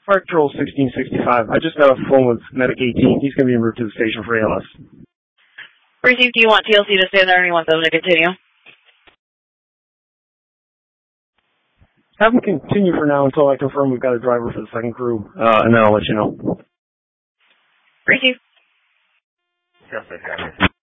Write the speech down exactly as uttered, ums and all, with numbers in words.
Fire Patrol sixteen sixty-five. I just got off the phone with Medic eighteen. He's going to be en route to the station for A L S. Received, do you want T L C to stay there or do you want them to continue? Have them continue for now until I confirm we've got a driver for the second crew, uh, and then I'll let you know. Received. Yes, I got it.